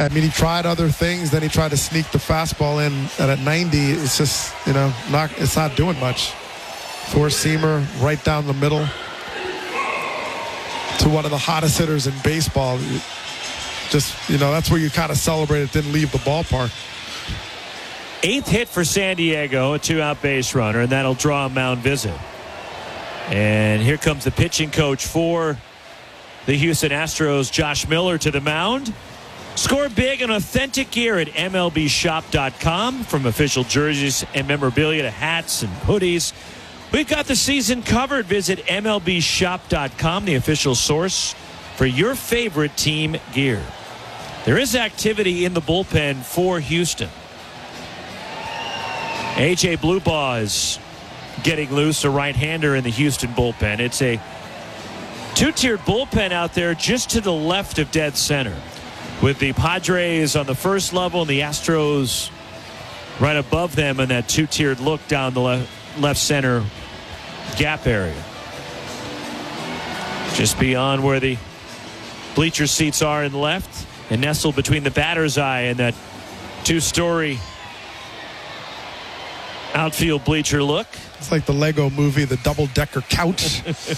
I mean, he tried other things. Then he tried to sneak the fastball in. And at 90, it's just, it's not doing much. Four-seamer right down the middle to one of the hottest hitters in baseball. Just, that's where you kind of celebrate it didn't leave the ballpark. 8th hit for San Diego, a 2-out base runner, and that'll draw a mound visit. And here comes the pitching coach for the Houston Astros, Josh Miller, to the mound. Score big and authentic gear at MLBshop.com. From official jerseys and memorabilia to hats and hoodies, we've got the season covered. Visit MLBshop.com, the official source for your favorite team gear. There is activity in the bullpen for Houston. A.J. Bluebaugh is getting loose, a right-hander in the Houston bullpen. It's a two-tiered bullpen out there just to the left of dead center, with the Padres on the first level and the Astros right above them in that two-tiered look down the left center gap area. Just beyond where the bleacher seats are in the left and nestled between the batter's eye and that two-story outfield bleacher look. It's like the Lego movie, the double-decker couch.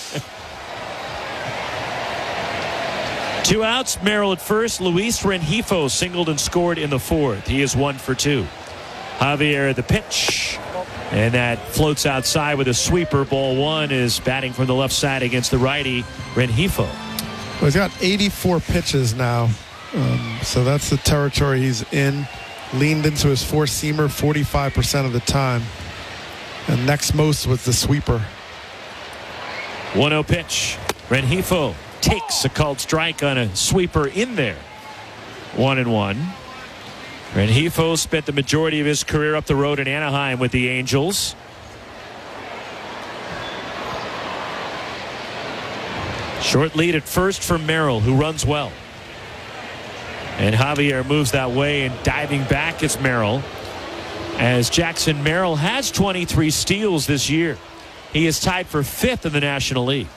2 outs, Merrill at first. Luis Rengifo singled and scored in the 4th. He is 1 for 2. Javier the pitch. And that floats outside with a sweeper. Ball 1 is batting from the left side against the righty, Rengifo. Well, he's got 84 pitches now. So that's the territory he's in. Leaned into his four-seamer 45% of the time. And next most was the sweeper. 1-0 pitch. Rengifo takes a called strike on a sweeper in there. 1-1. Rengifo spent the majority of his career up the road in Anaheim with the Angels. Short lead at first for Merrill, who runs well. And Javier moves that way, and diving back is Merrill, as Jackson Merrill has 23 steals this year. He is tied for 5th in the National League.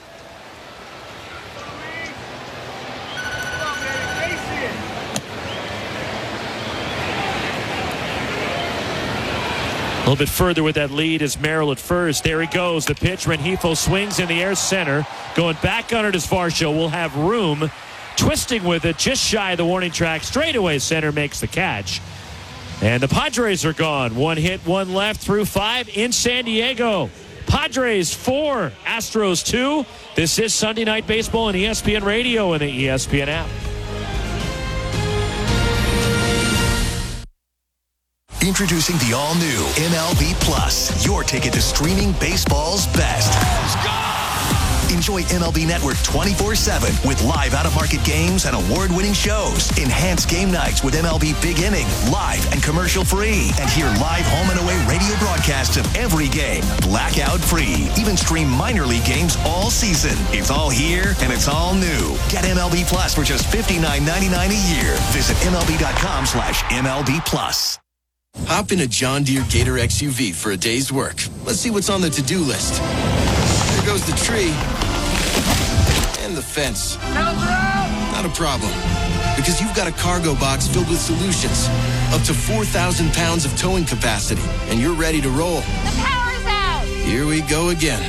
A little bit further with that lead is Merrill at first. There he goes. The pitch. Rengifo swings in the air center. Going back on it is Varsho. Will have room. Twisting with it just shy of the warning track. Straightaway center makes the catch. And the Padres are gone. 1 hit, 1 left through 5 in San Diego. Padres 4, Astros 2. This is Sunday Night Baseball on ESPN Radio and the ESPN app. Introducing the all-new MLB Plus, your ticket to streaming baseball's best. Enjoy MLB Network 24/7 with live out-of-market games and award-winning shows. Enhanced game nights with MLB Big Inning, live and commercial-free. And hear live home and away radio broadcasts of every game, blackout-free. Even stream minor league games all season. It's all here, and it's all new. Get MLB Plus for just $59.99 a year. Visit MLB.com/MLB Plus. Hop in a John Deere Gator XUV for a day's work. Let's see what's on the to-do list. There goes the tree. And the fence. Not a problem. Because you've got a cargo box filled with solutions. Up to 4,000 pounds of towing capacity. And you're ready to roll. The power's out! Here we go again.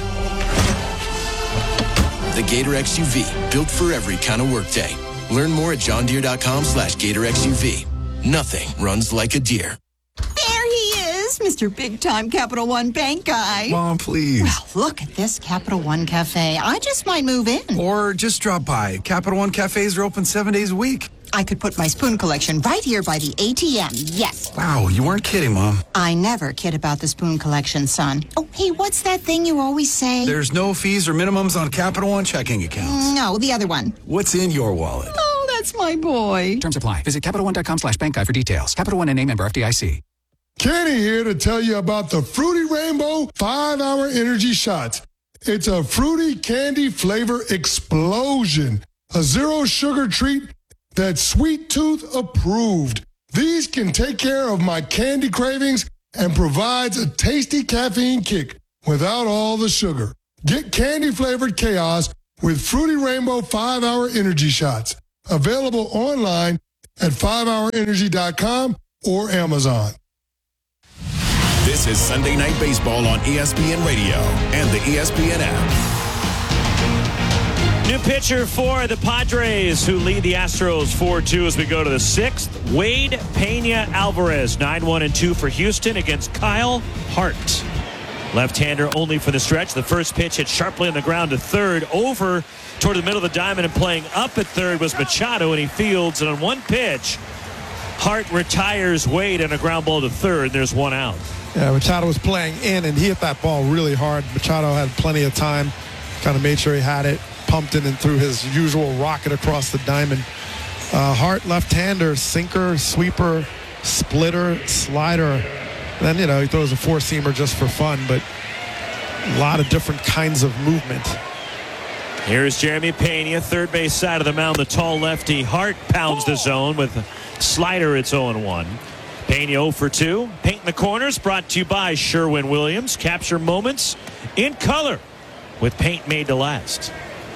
The Gator XUV. Built for every kind of workday. Learn more at johndeere.com/Gator XUV. Nothing runs like a deer. There he is, Mr. Big-Time Capital One Bank guy. Mom, please. Well, look at this Capital One Cafe. I just might move in. Or just drop by. Capital One Cafes are open 7 days a week. I could put my spoon collection right here by the ATM, yes. Wow, you weren't kidding, Mom. I never kid about the spoon collection, son. Oh, hey, what's that thing you always say? There's no fees or minimums on Capital One checking accounts. No, the other one. What's in your wallet? Oh, that's my boy. Terms apply. Visit CapitalOne.com/bank guide for details. Capital One and member FDIC. Kenny here to tell you about the Fruity Rainbow 5-Hour Energy Shots. It's a fruity candy flavor explosion. A zero-sugar treat that's Sweet Tooth approved. These can take care of my candy cravings and provides a tasty caffeine kick without all the sugar. Get candy-flavored chaos with Fruity Rainbow 5-Hour Energy Shots. Available online at 5hourenergy.com or Amazon. This is Sunday Night Baseball on ESPN Radio and the ESPN app. New pitcher for the Padres, who lead the Astros 4-2 as we go to the sixth. Wade Pena-Alvarez, 9-1-2 for Houston against Kyle Hart. Left-hander only for the stretch. The first pitch hit sharply on the ground to third. Over toward the middle of the diamond and playing up at third was Machado, and he fields. And on one pitch, Hart retires Wade on a ground ball to third. There's one out. Yeah, Machado was playing in, and he hit that ball really hard. Machado had plenty of time, kind of made sure he had it, pumped it, and threw his usual rocket across the diamond. Hart, left-hander, sinker, sweeper, splitter, slider. Then, he throws a four-seamer just for fun, but a lot of different kinds of movement. Here's Jeremy Pena, third base side of the mound. The tall lefty. Hart pounds the zone with a slider. It's 0-1. Pena 0 for 2. Painting the corners brought to you by Sherwin-Williams. Capture moments in color with paint made to last.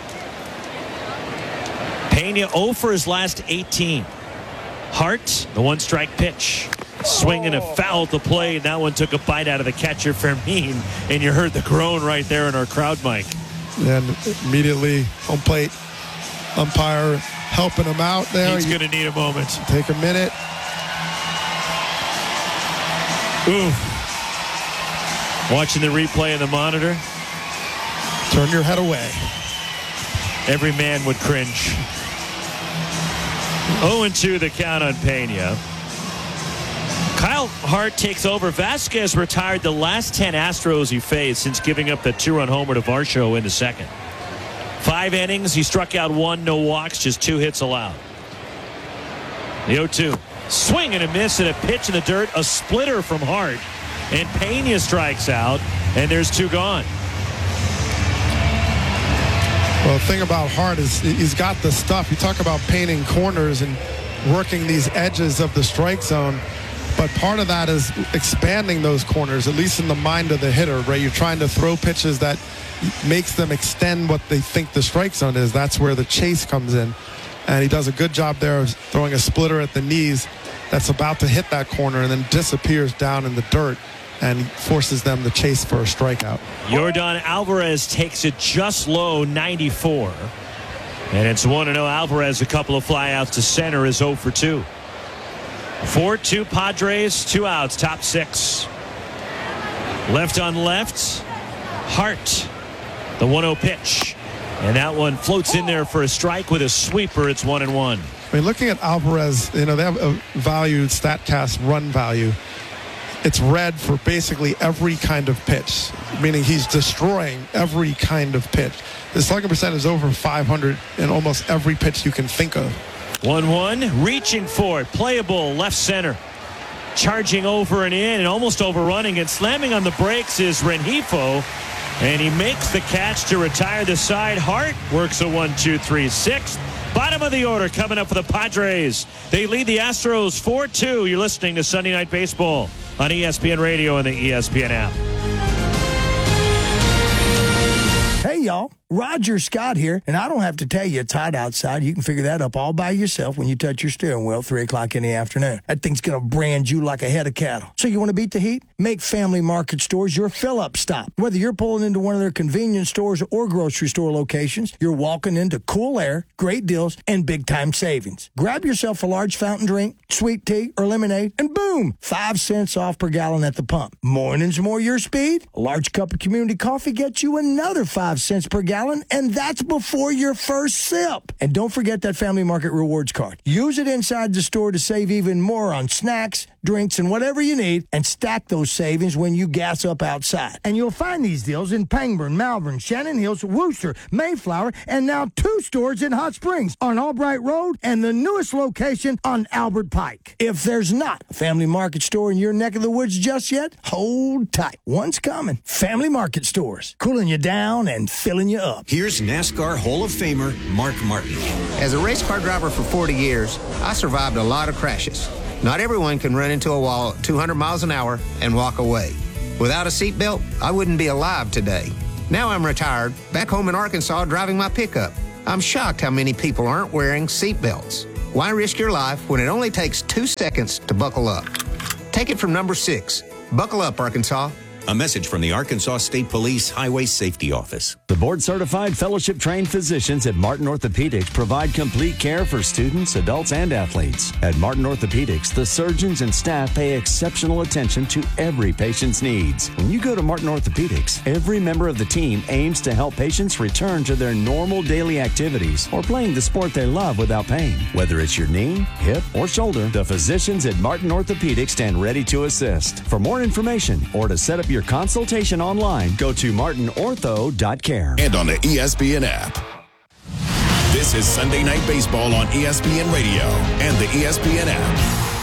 Pena 0 for his last 18. Hart, the one-strike pitch. Swinging a foul at the plate. That one took a bite out of the catcher, Fermin, and you heard the groan right there in our crowd mic. And immediately, home plate umpire helping him out there. He's going to need a moment. Take a minute. Ooh. Watching the replay in the monitor. Turn your head away. Every man would cringe. 0-2 the count on Pena. Kyle Hart takes over. Vasquez retired the last 10 Astros he faced since giving up the 2-run homer to Varsho in the second. 5 innings. He struck out 1, no walks, just 2 hits allowed. The 0-2. Swing and a miss and a pitch in the dirt. A splitter from Hart. And Pena strikes out, and there's 2 gone. Well, the thing about Hart is he's got the stuff. You talk about painting corners and working these edges of the strike zone. But part of that is expanding those corners, at least in the mind of the hitter, right? You're trying to throw pitches that makes them extend what they think the strike zone is. That's where the chase comes in. And he does a good job there of throwing a splitter at the knees that's about to hit that corner and then disappears down in the dirt and forces them to chase for a strikeout. Yordan Alvarez takes it just low, 94. And it's 1-0 Alvarez. A couple of flyouts to center is 0 for 2. 4-2 Padres, 2 outs, top 6. Left on left, Hart, the 1-0 pitch. And that one floats in there for a strike with a sweeper. It's 1-1. I mean, looking at Alvarez, they have a valued StatCast run value. It's red for basically every kind of pitch, meaning he's destroying every kind of pitch. His slugging percent is over 500 in almost every pitch you can think of. 1-1, reaching for it, playable left center. Charging over and in and almost overrunning and slamming on the brakes is Rengifo. And he makes the catch to retire the side. Hart works a 1-2-3-6. Bottom of the order coming up for the Padres. They lead the Astros 4-2. You're listening to Sunday Night Baseball on ESPN Radio and the ESPN app. Hey, y'all. Roger Scott here, and I don't have to tell you it's hot outside. You can figure that up all by yourself when you touch your steering wheel 3 o'clock in the afternoon. That thing's going to brand you like a head of cattle. So you want to beat the heat? Make Family Market Stores your fill-up stop. Whether you're pulling into one of their convenience stores or grocery store locations, you're walking into cool air, great deals, and big-time savings. Grab yourself a large fountain drink, sweet tea, or lemonade, and boom, 5 cents off per gallon at the pump. Mornings more your speed? A large cup of community coffee gets you another 5 cents per gallon, and that's before your first sip. And don't forget that Family Market Rewards card. Use it inside the store to save even more on snacks, drinks, and whatever you need, and stack those savings when you gas up outside. And you'll find these deals in Pangburn, Malvern, Shannon Hills, Wooster, Mayflower, and now 2 stores in Hot Springs on Albright Road and the newest location on Albert Pike. If there's not a Family Market store in your neck of the woods just yet, hold tight. One's coming. Family Market Stores, cooling you down and filling you up. Here's NASCAR Hall of Famer Mark Martin. As a race car driver for 40 years, I survived a lot of crashes. Not everyone can run into a wall at 200 miles an hour and walk away. Without a seatbelt, I wouldn't be alive today. Now I'm retired, back home in Arkansas driving my pickup. I'm shocked how many people aren't wearing seatbelts. Why risk your life when it only takes 2 seconds to buckle up? Take it from number 6. Buckle up, Arkansas. A message from the Arkansas State Police Highway Safety Office. The board-certified, fellowship-trained physicians at Martin Orthopedics provide complete care for students, adults, and athletes. At Martin Orthopedics, the surgeons and staff pay exceptional attention to every patient's needs. When you go to Martin Orthopedics, every member of the team aims to help patients return to their normal daily activities or playing the sport they love without pain. Whether it's your knee, hip, or shoulder, the physicians at Martin Orthopedics stand ready to assist. For more information or to set up your consultation online, go to martinortho.care. And on the ESPN app. This is Sunday Night Baseball on ESPN Radio and the ESPN app.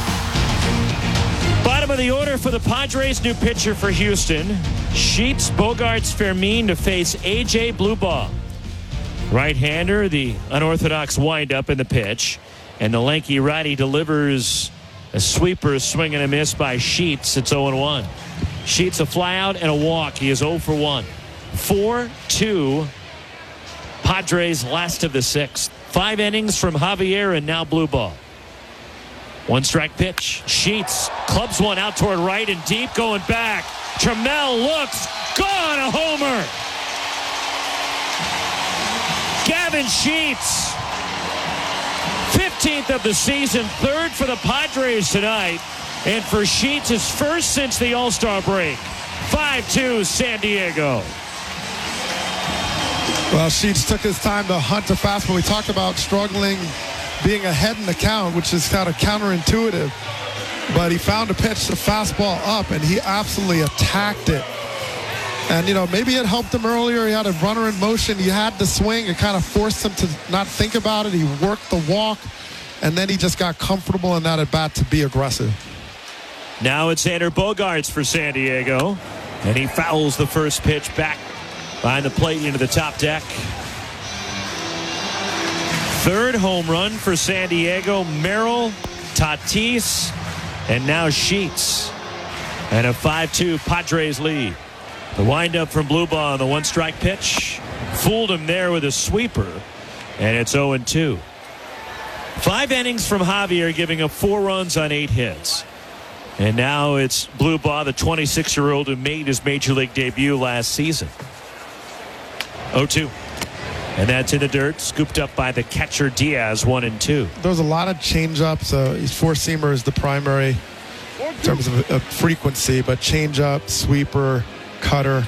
Bottom of the order for the Padres, new pitcher for Houston. Sheets, Bogaerts, Fermin to face A.J. Bluebaugh. Right-hander, the unorthodox windup in the pitch. And the lanky righty delivers a sweeper, swing and a miss by Sheets. It's 0-1. Sheets a fly out and a walk. He is 0 for 1. 4-2. Padres last of the 6th. 5 innings from Javier and now Bluebaugh. 1 strike pitch. Sheets clubs one out toward right and deep, going back. Trammell looks, gone, a homer. Gavin Sheets, 15th of the season, 3rd for the Padres tonight. And for Sheets, his first since the All-Star break. 5-2 San Diego. Well, Sheets took his time to hunt a fastball. We talked about struggling being ahead in the count, which is kind of counterintuitive. But he found a pitch, the fastball up, and he absolutely attacked it. And, you know, maybe it helped him earlier. He had a runner in motion. He had to swing. It kind of forced him to not think about it. He worked the walk, and then he just got comfortable in that at-bat to be aggressive. Now it's Xander Bogaerts for San Diego, and he fouls the first pitch back behind the plate into the top deck. 3rd home run for San Diego. Merrill, Tatis, and now Sheets. And a 5-2 Padres lead. The windup from Bluebaugh on the 1 strike pitch. Fooled him there with a sweeper, and it's 0-2. 5 innings from Javier, giving up 4 runs on 8 hits. And now it's Bluebaugh, the 26-year-old who made his major league debut last season. 0-2. And that's in the dirt, scooped up by the catcher Diaz, 1-2. There's a lot of change-ups. His four-seamer is the primary in terms of frequency, but change-up, sweeper, cutter.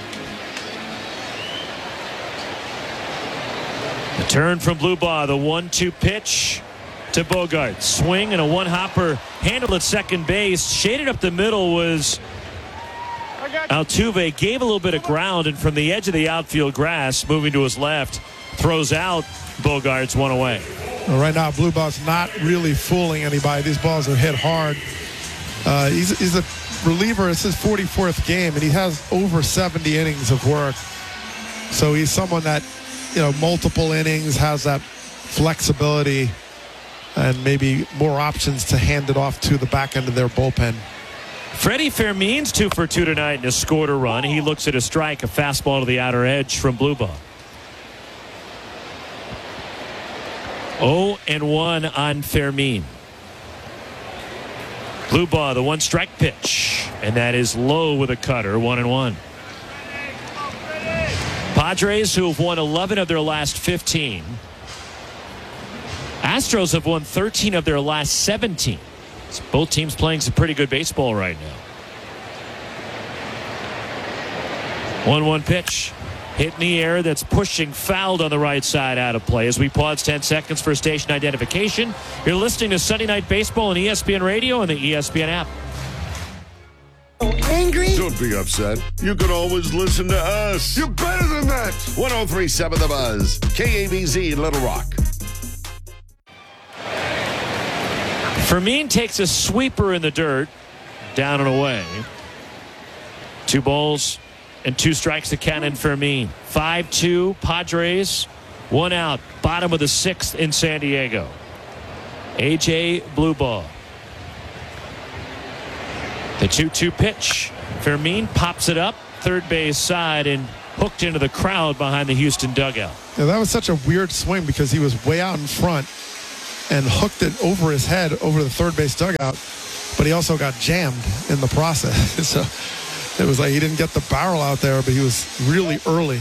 The turn from Bluebaugh, the 1-2 pitch to Bogaerts. Swing and a one-hopper handled at second base. Shaded up the middle was Altuve. Gave a little bit of ground, and from the edge of the outfield grass, moving to his left, throws out Bogaerts, 1 away. Well, right now, Bluebaugh's not really fooling anybody. These balls are hit hard. He's a reliever. It's his 44th game, and he has over 70 innings of work. So he's someone that, you know, multiple innings, has that flexibility and maybe more options to hand it off to the back end of their bullpen. Freddie Fermin's 2 for 2 tonight and has scored a run. He looks at a strike, a fastball to the outer edge from Bluebaugh. 0-1 on Fermin. Bluebaugh, the 1 strike pitch, and that is low with a cutter, 1-1. Padres, who have won 11 of their last 15. Astros have won 13 of their last 17. So both teams playing some pretty good baseball right now. 1-1 pitch. Hit in the air, that's pushing, fouled on the right side, out of play. As we pause 10 seconds for station identification. You're listening to Sunday Night Baseball on ESPN Radio and the ESPN app. Angry? Don't be upset. You can always listen to us. You're better than that. 103.7 The Buzz. KABZ Little Rock. Fermin takes a sweeper in the dirt, down and away. 2 balls and 2 strikes to Cannon Fermin. 5-2 Padres, 1 out. Bottom of the 6th in San Diego. A.J. Bluebaugh. The 2-2 pitch. Fermin pops it up, third base side, and hooked into the crowd behind the Houston dugout. Yeah, that was such a weird swing because he was way out in front. and hooked it over his head over the third base dugout, but he also got jammed in the process. So it was like he didn't get the barrel out there, but he was really early.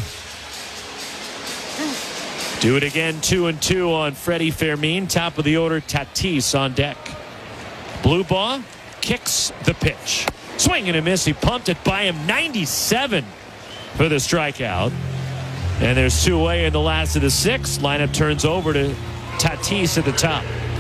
Do it again, 2-2 on Freddie Fermin. Top of the order, Tatis on deck. Blue ball kicks the pitch. Swing and a miss. He pumped it by him. 97 for the strikeout. And there's 2 away in the last of the 6th. Lineup turns over to Tatis at the top.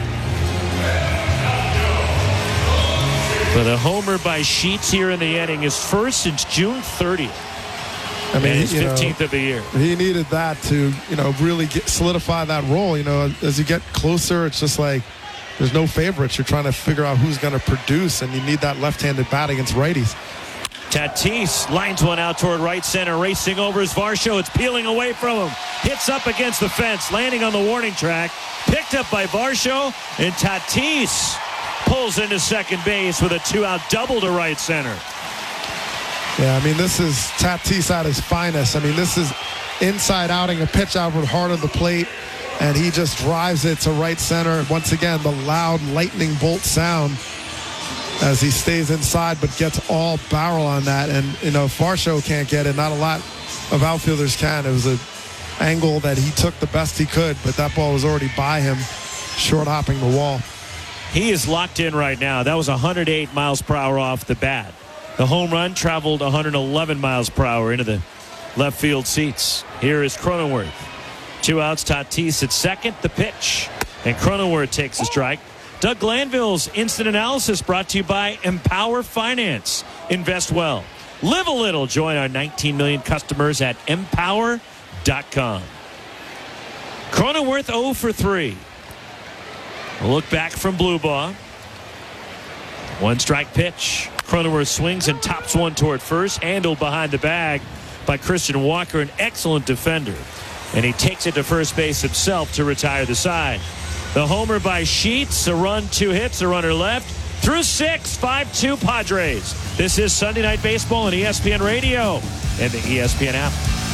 But a homer by Sheets here in the inning is first since June 30th. I mean, his 15th of the year. He needed that to, really solidify that role. As you get closer, it's just like there's no favorites. You're trying to figure out who's going to produce, and you need that left-handed bat against righties. Tatis lines one out toward right center, racing over his Varsho. It's peeling away from him. Hits up against the fence, landing on the warning track. Picked up by Varsho, and Tatis pulls into second base with a 2-out double to right center. Yeah, this is Tatis at his finest. This is inside outing, a pitch out hard of the plate, and he just drives it to right center. Once again, the loud lightning bolt sound as he stays inside but gets all barrel on that. And, Varsho can't get it. Not a lot of outfielders can. It was an angle that he took the best he could, but that ball was already by him, short hopping the wall. He is locked in right now. That was 108 miles per hour off the bat. The home run traveled 111 miles per hour into the left field seats. Here is Cronenworth. 2 outs, Tatis at second. The pitch. And Cronenworth takes the strike. Doug Glanville's instant analysis brought to you by Empower Finance. Invest well. Live a little. Join our 19 million customers at empower.com. Cronenworth 0 for 3. A look back from Blue Ball. 1 strike pitch. Cronenworth swings and tops one toward first. Handled behind the bag by Christian Walker, an excellent defender. And he takes it to first base himself to retire the side. The homer by Sheets, a run, 2 hits, a runner left. Through 6, 5-2 Padres. This is Sunday Night Baseball on ESPN Radio and the ESPN app.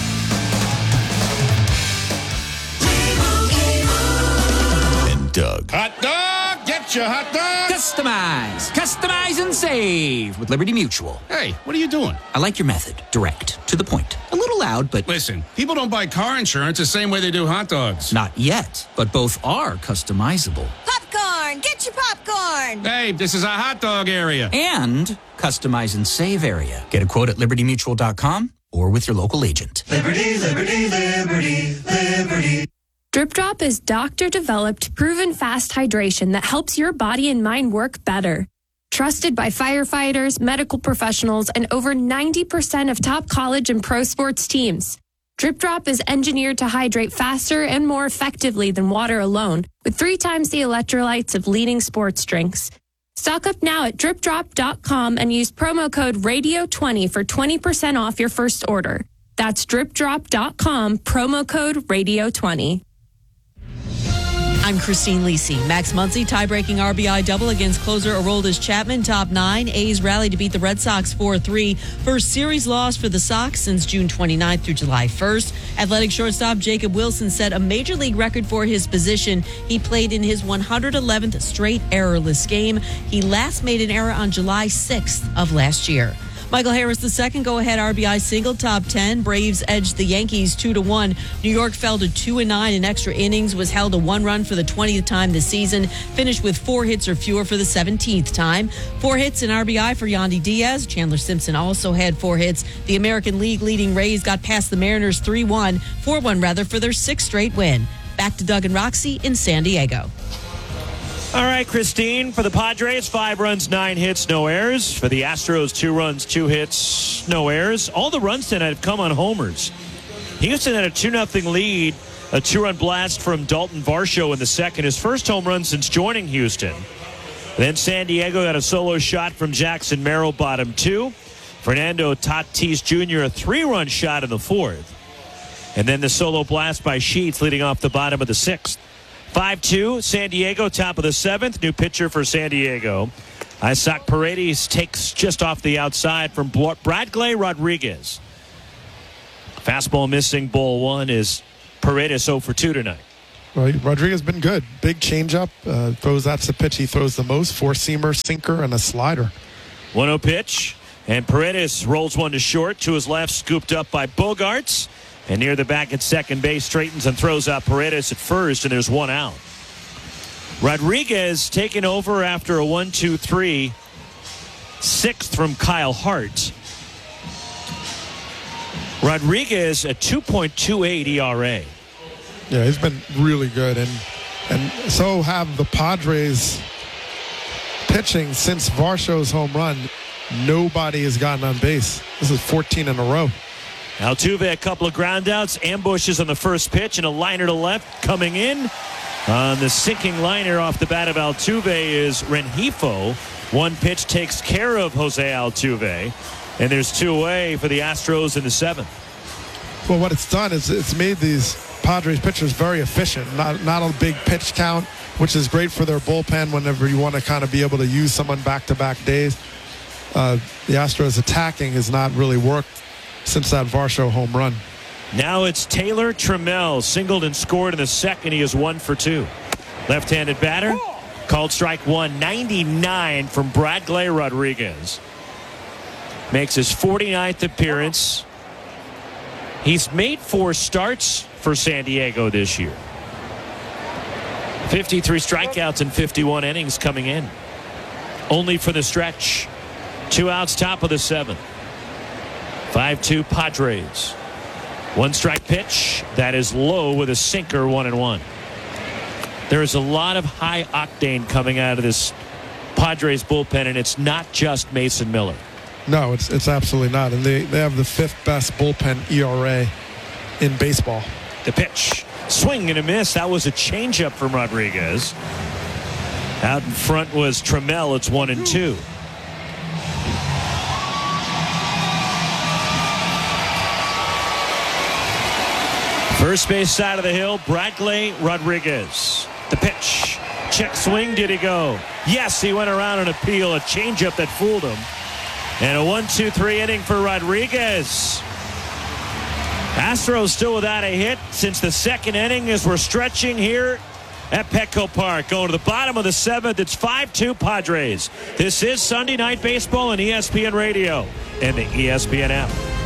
And Doug. Hot dog! Get your hot dog! Customize and save with Liberty Mutual. Hey, what are you doing? I like your method. Direct, to the point. A little loud, but... Listen, people don't buy car insurance the same way they do hot dogs. Not yet, but both are customizable. Popcorn! Get your popcorn! Hey, this is a hot dog area. And customize and save area. Get a quote at libertymutual.com or with your local agent. Liberty, liberty, liberty, liberty. Drip Drop is doctor-developed, proven fast hydration that helps your body and mind work better. Trusted by firefighters, medical professionals, and over 90% of top college and pro sports teams. Drip Drop is engineered to hydrate faster and more effectively than water alone, with 3 times the electrolytes of leading sports drinks. Stock up now at dripdrop.com and use promo code RADIO20 for 20% off your first order. That's dripdrop.com, promo code RADIO20. I'm Christine Lisi. Max Muncy tie-breaking RBI double against closer Aroldis Chapman. Top 9. A's rally to beat the Red Sox 4-3. First series loss for the Sox since June 29th through July 1st. Athletic shortstop Jacob Wilson set a major league record for his position. He played in his 111th straight errorless game. He last made an error on July 6th of last year. Michael Harris, the second go-ahead RBI single, top 10. Braves edged the Yankees 2-1. New York fell to 2-9 in extra innings, was held to 1 run for the 20th time this season, finished with 4 hits or fewer for the 17th time. 4 hits and RBI for Yandy Diaz. Chandler Simpson also had 4 hits. The American League leading Rays got past the Mariners 4-1 for their 6th straight win. Back to Doug and Roxy in San Diego. All right, Christine, for the Padres, 5 runs, 9 hits, no errors. For the Astros, 2 runs, 2 hits, no errors. All the runs tonight have come on homers. Houston had a 2-0 lead, a 2-run blast from Dalton Varsho in the second, his first home run since joining Houston. Then San Diego got a solo shot from Jackson Merrill, bottom 2. Fernando Tatis Jr., a 3-run shot in the 4th. And then the solo blast by Sheets leading off the bottom of the 6th. 5-2, San Diego, top of the 7th. New pitcher for San Diego. Isaac Paredes takes just off the outside from Bradley Rodriguez. Fastball missing, ball 1 is Paredes 0 for 2 tonight. Well, Rodriguez has been good. Big changeup. That's the pitch he throws the most. 4-seamer, sinker, and a slider. 1-0 pitch. And Paredes rolls one to short. To his left, scooped up by Bogaerts. And near the back at second base, straightens and throws out Paredes at first, and there's one out. Rodriguez taking over after a 1-2-3. Sixth from Kyle Hart. Rodriguez a 2.28 ERA. Yeah, he's been really good, and so have the Padres pitching since Varsho's home run. Nobody has gotten on base. This is 14 in a row. Altuve, a couple of ground outs, ambushes on the first pitch, and a liner to left coming in. On the sinking liner off the bat of Altuve is Rengifo. One pitch takes care of Jose Altuve, and there's 2 away for the Astros in the 7th. Well, what it's done is it's made these Padres pitchers very efficient. Not a big pitch count, which is great for their bullpen whenever you want to kind of be able to use someone back-to-back days. The Astros attacking has not really worked since that Varsho home run. Now it's Taylor Trammell, singled and scored in the second. He is 1 for 2. Left-handed batter, called strike 1, 99 from Bradley Rodriguez. Makes his 49th appearance. He's made 4 starts for San Diego this year. 53 strikeouts in 51 innings coming in. Only for the stretch. 2 outs, top of the 7th. 5-2 Padres. 1 strike pitch. That is low with a sinker, 1-1. There is a lot of high octane coming out of this Padres bullpen, and it's not just Mason Miller. No, it's absolutely not. And they have the 5th best bullpen ERA in baseball. The pitch. Swing and a miss. That was a changeup from Rodriguez. Out in front was Trammell. It's 1-2. First base side of the hill, Bradley Rodriguez. The pitch. Check swing. Did he go? Yes, he went around an appeal. A changeup that fooled him. And a 1-2-3 inning for Rodriguez. Astros still without a hit since the second inning as we're stretching here at Petco Park. Going to the bottom of the 7th. It's 5-2 Padres. This is Sunday Night Baseball on ESPN Radio and the ESPN app.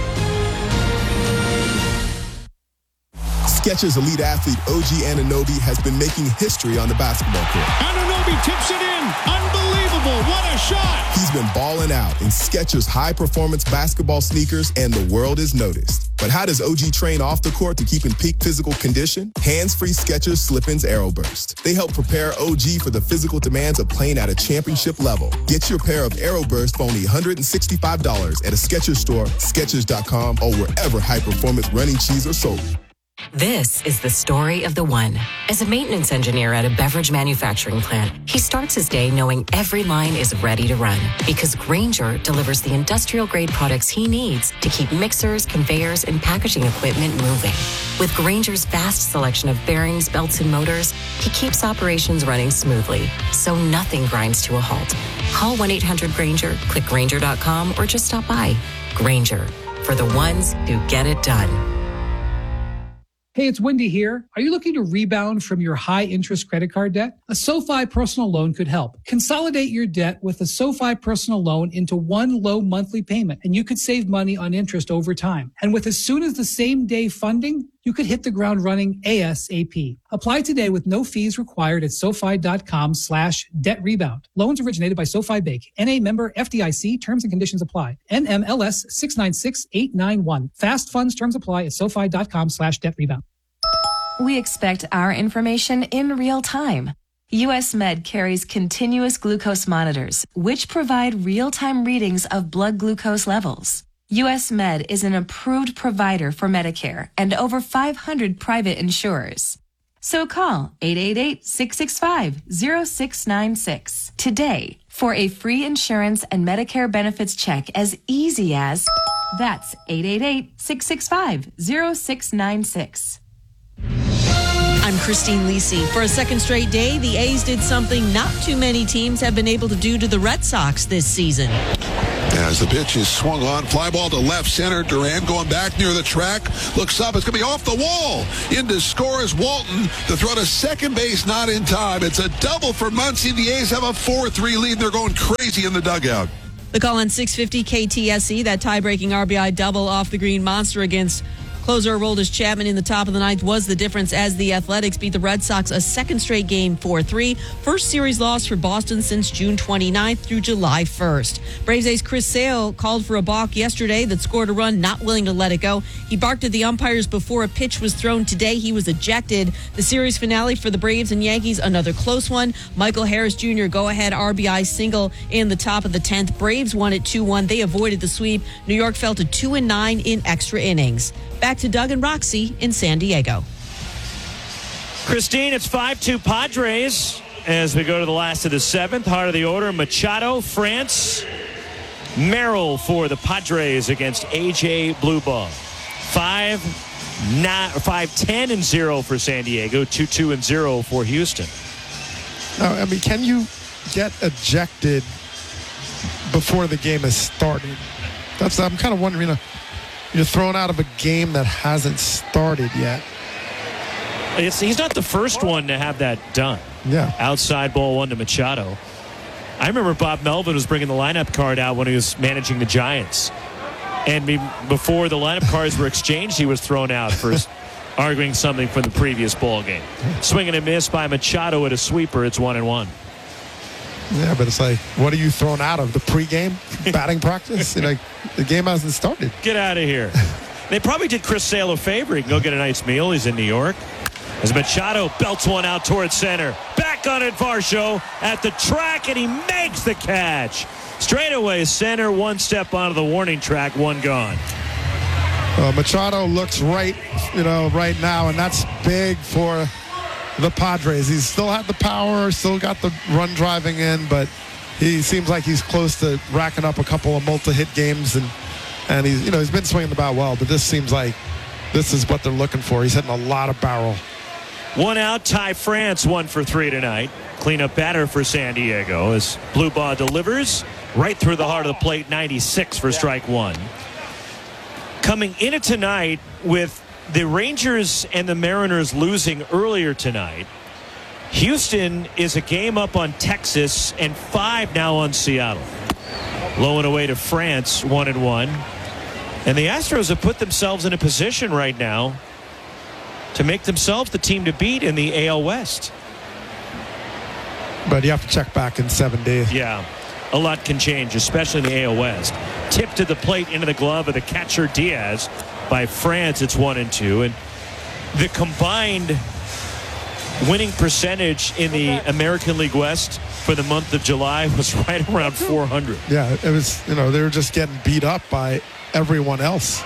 Skechers elite athlete OG Anunoby has been making history on the basketball court. Anunoby tips it in. Unbelievable. What a shot. He's been balling out in Skechers high-performance basketball sneakers, and the world is noticed. But how does OG train off the court to keep in peak physical condition? Hands-free Skechers Slip-ins AeroBurst. They help prepare OG for the physical demands of playing at a championship level. Get your pair of AeroBurst for only $165 at a Skechers store, Skechers.com, or wherever high-performance running shoes are sold. This is the story of the one. As a maintenance engineer at a beverage manufacturing plant, he starts his day knowing every line is ready to run because Grainger delivers the industrial-grade products he needs to keep mixers, conveyors, and packaging equipment moving. With Grainger's vast selection of bearings, belts, and motors, he keeps operations running smoothly, so nothing grinds to a halt. Call 1-800-GRAINGER, click Grainger.com, or just stop by. Grainger, for the ones who get it done. Hey, it's Wendy here. Are you looking to rebound from your high-interest credit card debt? A SoFi personal loan could help. Consolidate your debt with a SoFi personal loan into one low monthly payment, and you could save money on interest over time. And with as soon as the same day funding, you could hit the ground running ASAP. Apply today with no fees required at SoFi.com/debt rebound. Loans originated by SoFi Bank. NA member FDIC. Terms and conditions apply. NMLS 696891. Fast funds terms apply at SoFi.com/debt rebound. We expect our information in real time. US Med carries continuous glucose monitors, which provide real-time readings of blood glucose levels. US Med is an approved provider for Medicare and over 500 private insurers. So call 888-665-0696 today for a free insurance and Medicare benefits check as easy as that's 888-665-0696. I'm Christine Lisi. For a second straight day, the A's did something not too many teams have been able to do to the Red Sox this season. As the pitch is swung on, fly ball to left center. Durant going back near the track. Looks up. It's going to be off the wall. In to score is Walton. The throw to second base, not in time. It's a double for Muncie. The A's have a 4-3 lead. They're going crazy in the dugout. The call on 650 KTSE, that tie-breaking RBI double off the Green Monster against closer Aroldis Chapman in the top of the ninth was the difference as the Athletics beat the Red Sox a second straight game 4-3. First series loss for Boston since June 29th through July 1st. Braves ace Chris Sale called for a balk yesterday that scored a run, not willing to let it go. He barked at the umpires before a pitch was thrown today. He was ejected. The series finale for the Braves and Yankees, another close one. Michael Harris Jr. go-ahead RBI single in the top of the 10th. Braves won it 2-1. They avoided the sweep. New York fell to 2-9 in extra innings. Back to Doug and Roxy in San Diego. Christine, it's 5-2 Padres as we go to the last of the seventh. Heart of the order, Machado, France, Merrill for the Padres against AJ Blueball. 5-10-0 for San Diego, 2-2-0 for Houston. Now, I mean, can you get ejected before the game has started? I'm kind of wondering, you're thrown out of a game that hasn't started yet. He's not the first one to have that done. Yeah. Outside ball one to Machado. I remember Bob Melvin was bringing the lineup card out when he was managing the Giants. And before the lineup cards were exchanged, he was thrown out for arguing something from the previous ball game. Swing and a miss by Machado at a sweeper. It's 1-1. Yeah, but it's like, what are you thrown out of? The pregame batting practice? The game hasn't started. Get out of here. They probably did Chris Sale a favor. He can go get a nice meal. He's in New York. As Machado belts one out towards center. Back on it, Varsho at the track, and he makes the catch. Straightaway center, one step onto the warning track, one gone. Machado looks right now, and that's big for the Padres. He's still had the power, still got the run driving in, but he seems like he's close to racking up a couple of multi-hit games, and he's been swinging the bat well, but this seems like this is what they're looking for. He's hitting a lot of barrel. One out, Ty France, 1 for 3 tonight. Cleanup batter for San Diego as Blueball delivers right through the heart of the plate, 96 for strike one. Coming into tonight with the Rangers and the Mariners losing earlier tonight, Houston is a game up on Texas and 5 now on Seattle. Low and away to France, 1-1. And the Astros have put themselves in a position right now to make themselves the team to beat in the AL West. But you have to check back in 7 days. Yeah, a lot can change, especially in the AL West. Tip to the plate into the glove of the catcher Diaz. By France, it's 1-2. And the combined winning percentage in the American League West for the month of July was right around 400. Yeah, it was, they were just getting beat up by everyone else.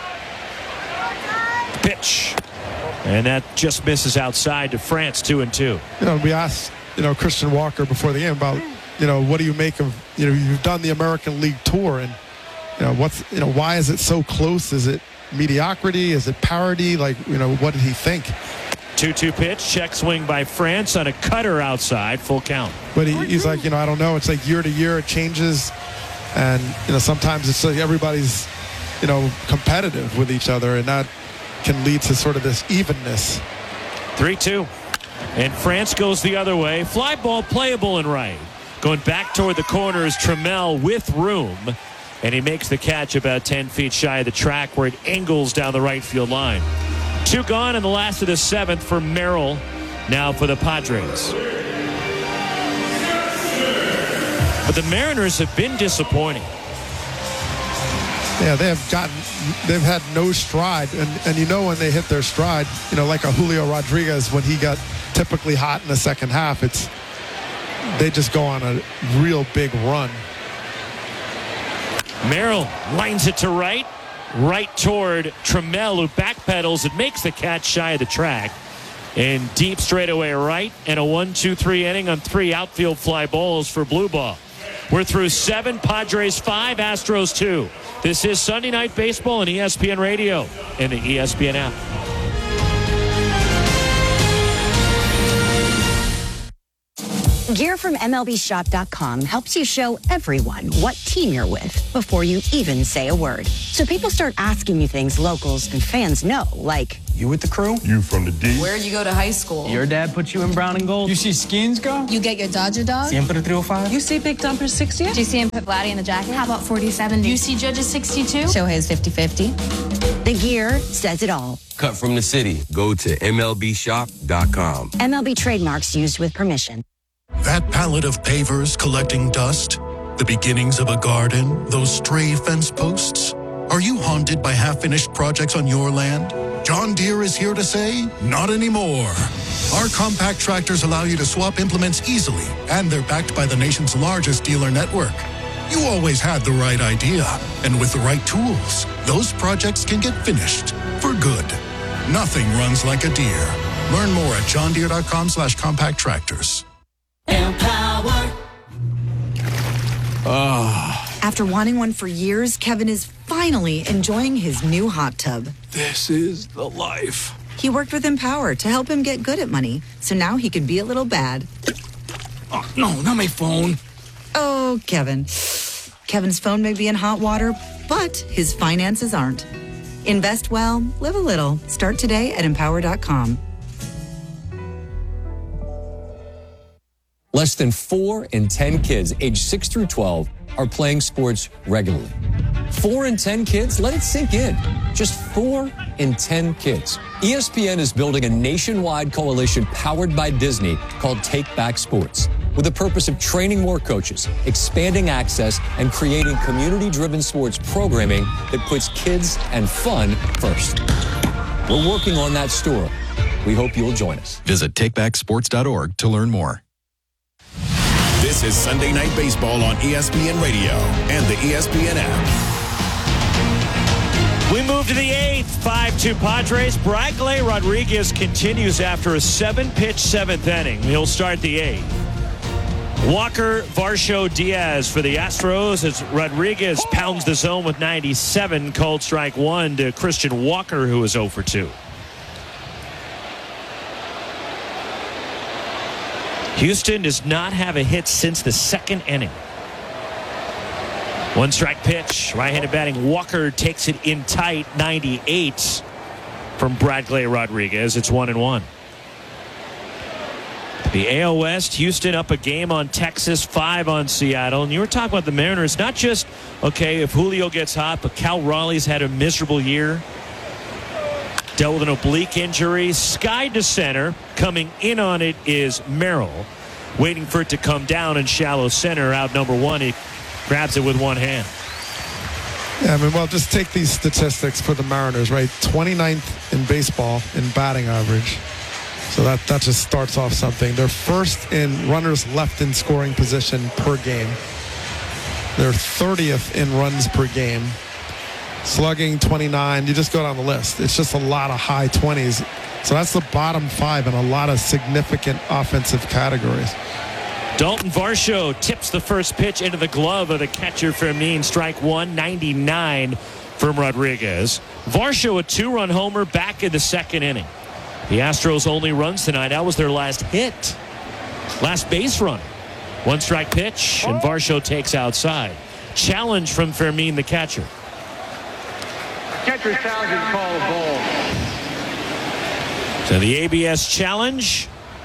Pitch. And that just misses outside to France, 2-2. We asked, Christian Walker before the game about, what do you make of, you've done the American League tour, and, why is it so close? Is it mediocrity? Is it parity? What did he think? 2-2 pitch, check swing by France on a cutter outside, full count. But he's like, I don't know. It's like year to year it changes, and sometimes it's like everybody's, competitive with each other, and that can lead to sort of this evenness. 3-2, and France goes the other way. Fly ball playable and right. Going back toward the corner is Trammell with room. And he makes the catch about 10 feet shy of the track where it angles down the right field line. 2 gone in the last of the 7th for Merrill. Now for the Padres. But the Mariners have been disappointing. Yeah, they've had no stride. And when they hit their stride, like a Julio Rodriguez, when he got typically hot in the second half, they just go on a real big run. Merrill lines it to right toward Trammell, who backpedals and makes the catch shy of the track. And deep straightaway right, and a 1-2-3 inning on 3 outfield fly balls for Blueball. We're through 7, Padres 5, Astros 2. This is Sunday Night Baseball on ESPN Radio and the ESPN app. Gear from MLBshop.com helps you show everyone what team you're with before you even say a word. So people start asking you things locals and fans know, like, you with the crew? You from the D? Where you go to high school? Your dad put you in brown and gold? You see Skins go? You get your Dodger dog? Siempre 305? You see Big Dumper 60? Do you see him put Vladdy in the jacket? How about 40-70? You see Judges 62? Shohei's 50-50. The gear says it all. Cut from the city. Go to MLBshop.com. MLB trademarks used with permission. That pallet of pavers collecting dust? The beginnings of a garden? Those stray fence posts? Are you haunted by half-finished projects on your land? John Deere is here to say, not anymore. Our compact tractors allow you to swap implements easily, and they're backed by the nation's largest dealer network. You always had the right idea, and with the right tools, those projects can get finished for good. Nothing runs like a Deere. Learn more at johndeere.com/compact tractors. Empower. After wanting one for years, Kevin is finally enjoying his new hot tub. This is the life. He worked with Empower to help him get good at money, so now he can be a little bad. Oh, no, not my phone. Oh, Kevin. Kevin's phone may be in hot water, but his finances aren't. Invest well, live a little. Start today at Empower.com. Less than 4 in 10 kids aged 6 through 12 are playing sports regularly. 4 in 10 kids? Let it sink in. Just 4 in 10 kids. ESPN is building a nationwide coalition powered by Disney called Take Back Sports, with the purpose of training more coaches, expanding access, and creating community-driven sports programming that puts kids and fun first. We're working on that story. We hope you'll join us. Visit takebacksports.org to learn more. This is Sunday Night Baseball on ESPN Radio and the ESPN app. We move to the 8th, 5-2 Padres. Bradley Rodriguez continues after a 7-pitch 7th inning. He'll start the 8th. Walker, Varsho, Diaz for the Astros as Rodriguez pounds the zone with 97. Called strike 1 to Christian Walker, who is 0 for 2. Houston does not have a hit since the 2nd inning. 1 strike pitch. Right-handed batting Walker takes it in tight. 98 from Bradley Rodriguez. It's 1-1. The AL West, Houston up a game on Texas, 5 on Seattle. And you were talking about the Mariners, not just, okay, if Julio gets hot, but Cal Raleigh's had a miserable year. Dealt with an oblique injury. Skied to center. Coming in on it is Merrill. Waiting for it to come down in shallow center. Out number 1. He grabs it with one hand. Yeah, I mean, well, just take these statistics for the Mariners, right? 29th in baseball in batting average. So that just starts off something. They're first in runners left in scoring position per game. They're 30th in runs per game. Slugging 29. You just go down the list. It's just a lot of high 20s. So that's the bottom 5 in a lot of significant offensive categories. Dalton Varsho tips the first pitch into the glove of the catcher Fermin. Strike 1, 99 from Rodriguez. Varsho a 2-run homer back in the 2nd inning. The Astros' only runs tonight. That was their last hit. Last base run. 1 strike pitch, and Varsho takes outside. Challenge from Fermin, the catcher. Catcher challenge and call a ball. So the ABS challenge.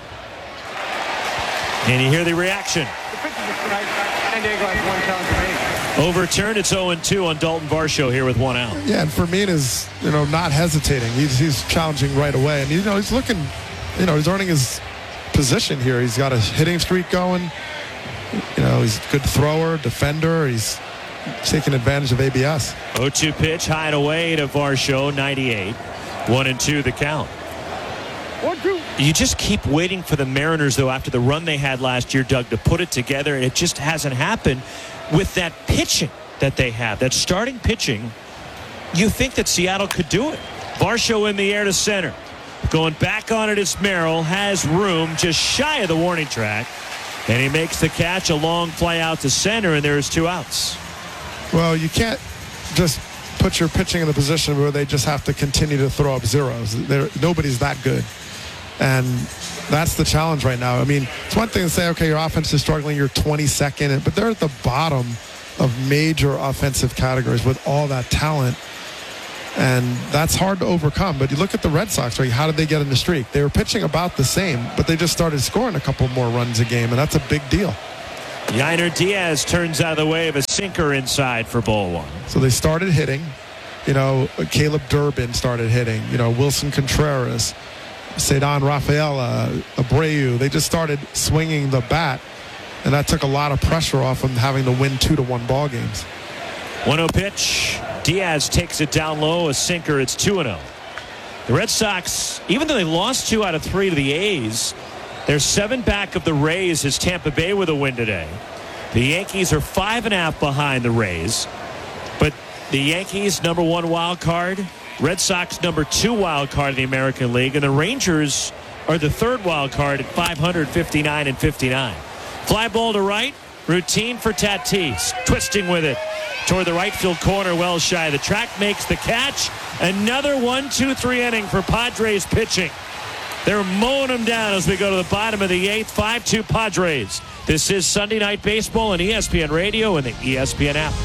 And you hear the reaction. San Diego has 1 challenge remaining. Overturned. It's 0-2 on Dalton Varsho here with 1 out. Yeah, and Fermin is, not hesitating. He's challenging right away. And, he's looking, he's earning his position here. He's got a hitting streak going. He's a good thrower, defender. He's taking advantage of ABS. 0-2 pitch, high and away to Varsho, 98. 1-2 the count. 1-2. You just keep waiting for the Mariners, though, after the run they had last year, Doug, to put it together. It just hasn't happened with that pitching that they have, that starting pitching. You think that Seattle could do it. Varsho in the air to center. Going back on it is Merrill. Has room just shy of the warning track. And he makes the catch, a long fly out to center, and there's 2 outs. Well, you can't just put your pitching in the position where they just have to continue to throw up zeros. Nobody's that good. And that's the challenge right now. I mean, it's one thing to say, okay, your offense is struggling, you're 22nd, but they're at the bottom of major offensive categories with all that talent. And that's hard to overcome. But you look at the Red Sox, right? How did they get in the streak? They were pitching about the same, but they just started scoring a couple more runs a game, and that's a big deal. Yainer Diaz turns out of the way of a sinker inside for ball one. So they started hitting. You know, Caleb Durbin started hitting. You know, Wilson Contreras, Cedar Rafaela, Abreu. They just started swinging the bat, and that took a lot of pressure off them having to win 2-1 ball games. 1-0 pitch. Diaz takes it down low, a sinker. It's 2-0. The Red Sox, even though they lost 2 out of 3 to the A's, they're 7 back of the Rays as Tampa Bay with a win today. The Yankees are 5.5 behind the Rays, but the Yankees number 1 wild card, Red Sox number 2 wild card in the American League, and the Rangers are the 3rd wild card at 559-59. Fly ball to right. Routine for Tatis, twisting with it toward the right field corner, well shy of the track, makes the catch. Another 1-2-3 inning for Padres pitching. They're mowing them down as we go to the bottom of the 8th. 5-2 Padres. This is Sunday Night Baseball on ESPN Radio and the ESPN app.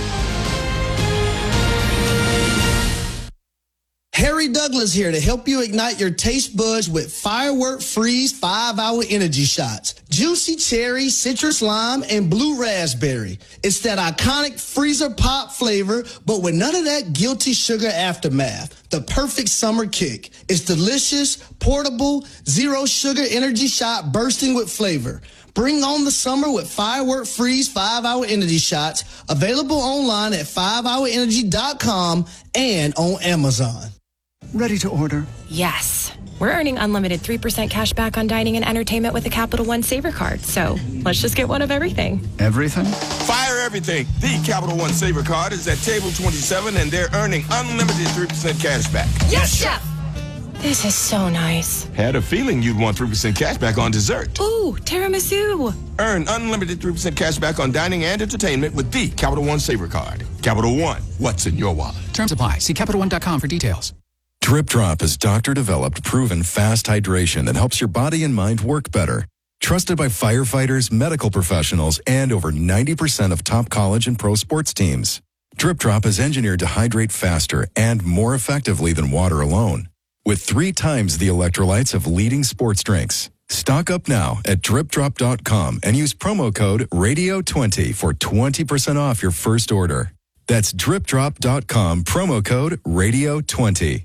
Harry Douglas here to help you ignite your taste buds with Firework Freeze 5-Hour Energy Shots. Juicy cherry, citrus lime, and blue raspberry. It's that iconic freezer pop flavor, but with none of that guilty sugar aftermath. The perfect summer kick. It's delicious, portable, zero sugar energy shot bursting with flavor. Bring on the summer with Firework Freeze 5-Hour Energy Shots. Available online at 5hourenergy.com and on Amazon. Ready to order? Yes. We're earning unlimited 3% cash back on dining and entertainment with a Capital One Saver card. So let's just get one of everything. Everything? Fire everything. The Capital One Saver card is at table 27, and they're earning unlimited 3% cash back. Yes, Chef! This is so nice. Had a feeling you'd want 3% cash back on dessert. Ooh, tiramisu. Earn unlimited 3% cash back on dining and entertainment with the Capital One Saver card. Capital One, what's in your wallet? Terms apply. See CapitalOne.com for details. Drip Drop is doctor-developed, proven fast hydration that helps your body and mind work better. Trusted by firefighters, medical professionals, and over 90% of top college and pro sports teams. Drip Drop is engineered to hydrate faster and more effectively than water alone, with 3 times the electrolytes of leading sports drinks. Stock up now at dripdrop.com and use promo code RADIO20 for 20% off your first order. That's dripdrop.com, promo code RADIO20.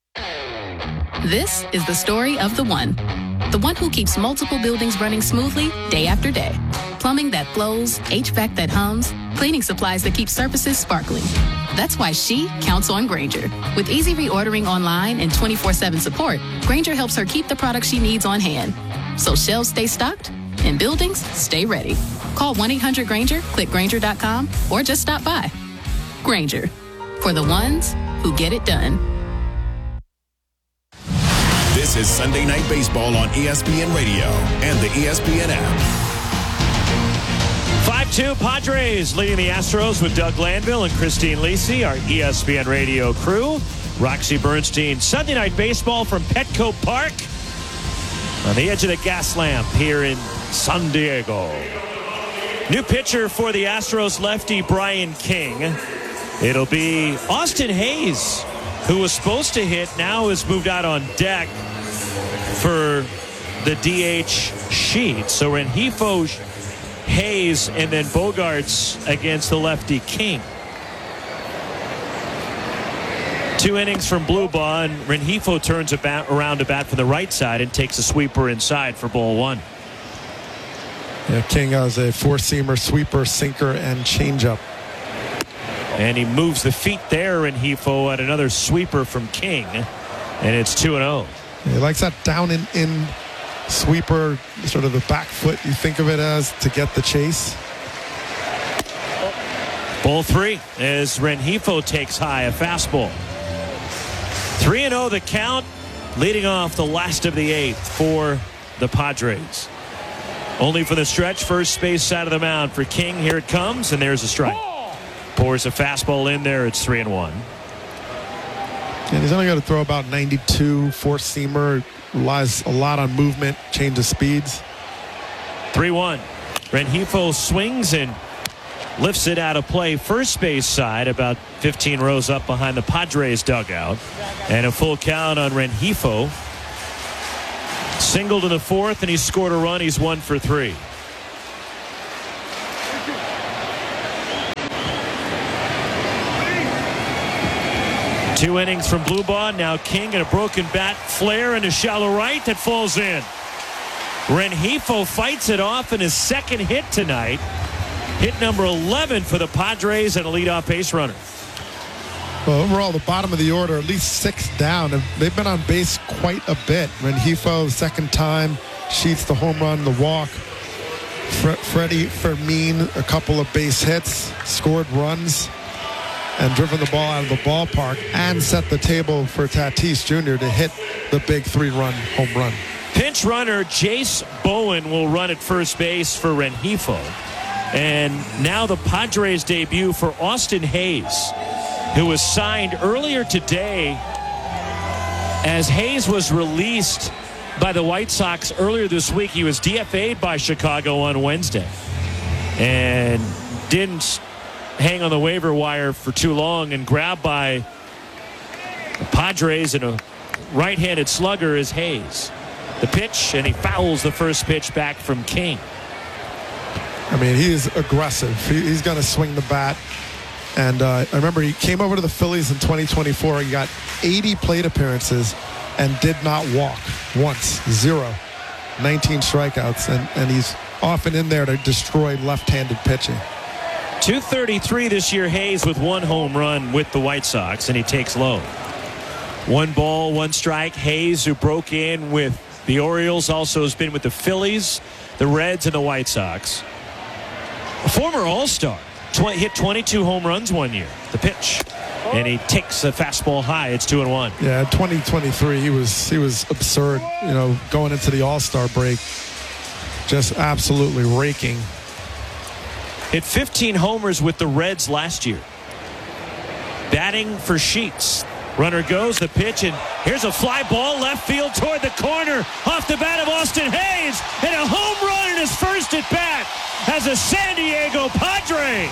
This is the story of the one who keeps multiple buildings running smoothly day after day. Plumbing that flows, HVAC that hums, cleaning supplies that keep surfaces sparkling. That's why she counts on Grainger. With easy reordering online and 24/7 support, Grainger helps her keep the products she needs on hand. So shelves stay stocked and buildings stay ready. Call 1-800-GRAINGER, click Grainger.com, or just stop by. Grainger, for the ones who get it done. This is Sunday Night Baseball on ESPN Radio and the ESPN app. 5-2 Padres leading the Astros with Doug Glanville and Christine Lisi, our ESPN Radio crew. Roxy Bernstein, Sunday Night Baseball from Petco Park on the edge of the gas lamp here in San Diego. New pitcher for the Astros, lefty Brian King. It'll be Austin Hayes, who was supposed to hit, now has moved out on deck for the DH sheet. So Rengifo, Hayes, and then Bogarts against the lefty King. 2 innings from Blubaugh, and Rengifo turns around to bat from the right side and takes a sweeper inside for ball 1. Yeah, King has a 4-seamer, sweeper, sinker, and changeup. And he moves the feet there, Rengifo, at another sweeper from King. And it's 2-0. He likes that down and in sweeper, sort of the back foot, you think of it as, to get the chase. Ball 3 as Rengifo takes high, a fastball. 3-0 the count, leading off the last of the 8th for the Padres. Only for the stretch, first base side of the mound for King. Here it comes, and there's a strike. Pours a fastball in there. It's 3-1. And he's only got to throw about 92, four-seamer, relies a lot on movement, change of speeds. 3-1. Rengifo swings and lifts it out of play first base side, about 15 rows up behind the Padres dugout. And a full count on Rengifo. Singled in the fourth, and he scored a run. He's 1 for 3. Two innings from Blubaugh. Now King and a broken bat flare into shallow right that falls in. Rengifo fights it off in his second hit tonight. Hit number 11 for the Padres and a leadoff base runner. Well, overall, the bottom of the order, at least 6 down. They've been on base quite a bit. Rengifo, second time, Sheets the home run, the walk. Freddie Fermin, a couple of base hits, scored runs, and driven the ball out of the ballpark, and set the table for Tatis Jr. to hit the big 3-run home run. Pinch runner Jace Bowen will run at first base for Rengifo. And now the Padres debut for Austin Hayes, who was signed earlier today as Hayes was released by the White Sox earlier this week. He was DFA'd by Chicago on Wednesday and didn't hang on the waiver wire for too long, and grabbed by the Padres, and a right-handed slugger is Hayes. The pitch, and he fouls the first pitch back from King. I mean, he is aggressive. He's going to swing the bat. And I remember he came over to the Phillies in 2024. He got 80 plate appearances and did not walk once. 0. 19 strikeouts. And he's often in there to destroy left-handed pitching. .233 this year, Hayes, with 1 home run with the White Sox, and he takes low. 1 ball, 1 strike. Hayes, who broke in with the Orioles, also has been with the Phillies, the Reds, and the White Sox. A former All-Star. Hit 22 home runs 1 year. The pitch, and he takes a fastball high. It's 2-1. Yeah, 2023 he was absurd. You know, going into the All-Star break, just absolutely raking. Hit 15 homers with the Reds last year. Batting for Sheets. Runner goes, the pitch, and here's a fly ball left field toward the corner off the bat of Austin Hayes, and a home run in his first at bat as a San Diego Padre.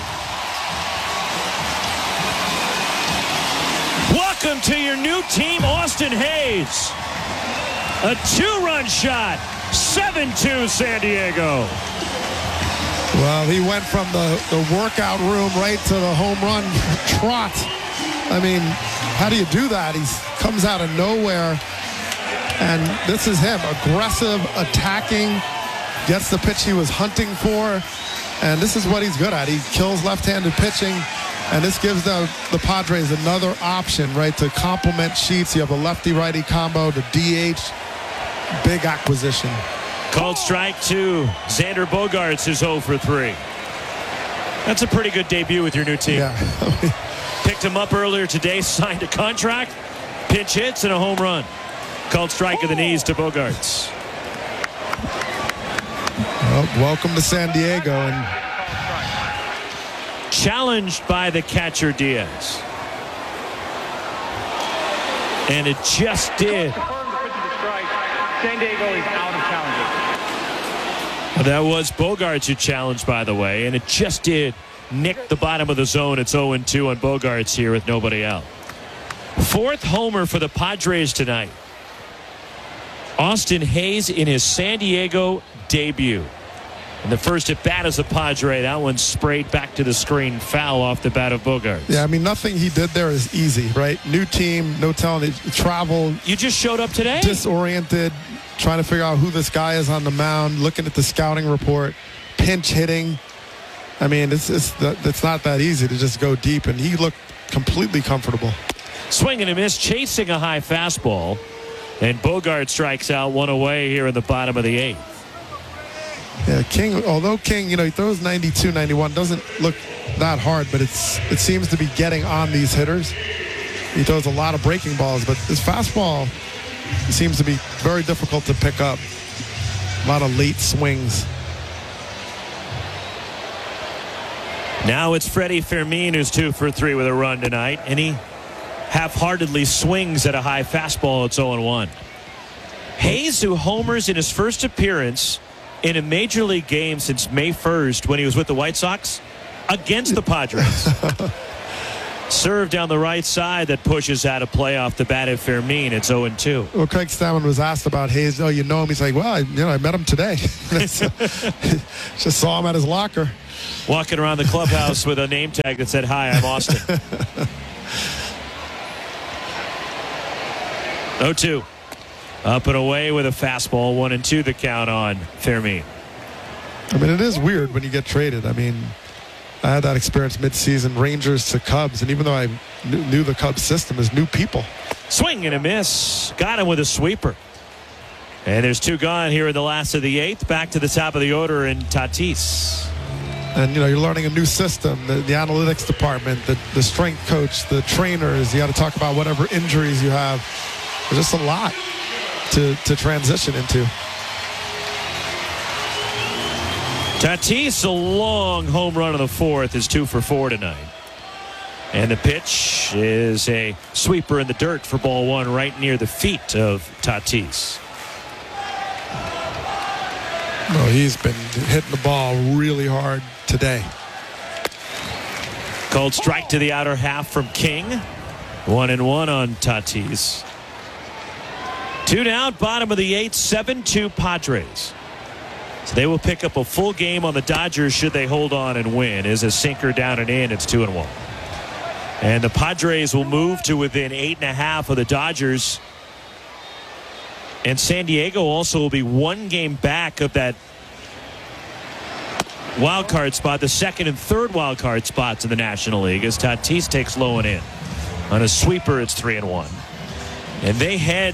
Welcome to your new team, Austin Hayes. A 2-run shot, 7-2 San Diego. Well, he went from the workout room right to the home run trot. I mean, how do you do that? He comes out of nowhere, and this is him. Aggressive, attacking, gets the pitch he was hunting for, and this is what he's good at. He kills left-handed pitching, and this gives the Padres another option, right, to complement Sheets. You have a lefty-righty combo, the DH, big acquisition. Called strike 2. Xander Bogaerts is 0 for 3. That's a pretty good debut with your new team. Yeah. Picked him up earlier today, signed a contract, pinch hits, and a home run. Called strike of the knees to Bogaerts. Well, welcome to San Diego. And challenged by the catcher Diaz. And it just did. San Diego is out of challenges. That was Bogaerts who challenged, by the way, and it just did nick the bottom of the zone. It's 0-2 on Bogaerts here with nobody out. 4th homer for the Padres tonight. Austin Hayes in his San Diego debut. And the first at bat as a Padre, that one sprayed back to the screen, foul off the bat of Bogaerts. Yeah, I mean, nothing he did there is easy, right? New team, no talent, travel. You just showed up today? Disoriented, trying to figure out who this guy is on the mound, looking at the scouting report, pinch hitting. I mean, it's not that easy to just go deep, and he looked completely comfortable. Swing and a miss, chasing a high fastball, and Bogaerts strikes out 1 away here in the bottom of the 8th. Yeah, King, although King, you know, he throws 92, 91, doesn't look that hard, but it seems to be getting on these hitters. He throws a lot of breaking balls, but his fastball seems to be very difficult to pick up. A lot of late swings. Now it's Freddie Fermin who's 2 for 3 with a run tonight, and he half-heartedly swings at a high fastball. It's 0-1. Hayes, who homers in his first appearance in a Major League game since May 1st when he was with the White Sox against the Padres. Serve down the right side that pushes out of play off the bat at Fermin. It's 0-2. Well, Craig Stammen was asked about Hayes. Oh, you know him? He's like, well, I met him today. Just saw him at his locker. Walking around the clubhouse with a name tag that said, "Hi, I'm Austin." 0-2. Up and away with a fastball. 1-2 the count on Fermin. I mean, it is weird when you get traded. I mean, I had that experience midseason, Rangers to Cubs, and even though I knew the Cubs system as new people. Swing and a miss. Got him with a sweeper. And there's 2 gone here in the last of the 8th. Back to the top of the order in Tatis. And, you're learning a new system, the analytics department, the strength coach, the trainers. You got to talk about whatever injuries you have. There's just a lot to transition into. Tatis, a long home run in the 4th, is 2 for 4 tonight. And the pitch is a sweeper in the dirt for ball 1 right near the feet of Tatis. Oh, he's been hitting the ball really hard today. Called strike to the outer half from King. 1-1 on Tatis. 2 down, bottom of the 8th, 7-2 Padres. So they will pick up a full game on the Dodgers should they hold on and win. Is a sinker down and in. It's 2-1. And the Padres will move to within 8.5 of the Dodgers. And San Diego also will be 1 game back of that wild card spot, the 2nd and 3rd wild card spots in the National League, as Tatis takes low and in. On a sweeper, it's 3-1. And they head